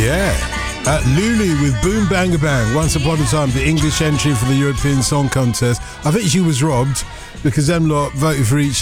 Yeah. Lulu with Boom Bang Bang. Once upon a time, the English entry for the European Song Contest. I think she was robbed because them lot voted for each